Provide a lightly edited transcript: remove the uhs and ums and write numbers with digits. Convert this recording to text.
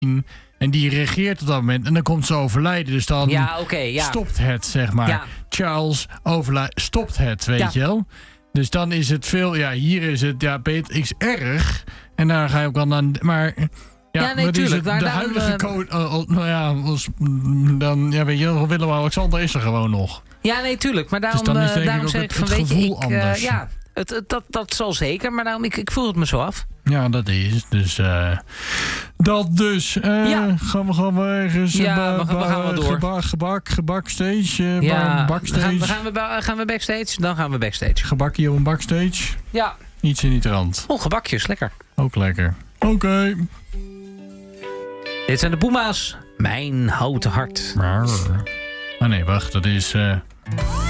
En die regeert op dat moment. En dan komt ze overlijden. Dus dan stopt het, zeg maar. Ja. Charles overlijdt, stopt het, weet je wel. Dus dan is het veel... Ja, hier is het... Peter is erg. En daar ga je ook al aan... Maar... tuurlijk. De huidige koning... weet je, Willem-Alexander is er gewoon nog. Ja, nee, tuurlijk. Maar daarom, dus dan daarom zeg ik van, weet je... Dat zal zeker, maar daarom, ik voel het me zo af. Ja, dat is. Dus, gaan we gewoon ergens... we gaan wel door. Gebakstage. Backstage. Gaan we backstage? Dan gaan we backstage. Gebakje op een backstage? Ja. Iets in die trant. Gebakjes, lekker. Ook lekker. Oké. Dit zijn de Puma's. Mijn houten hart. Oh nee, wacht, dat is...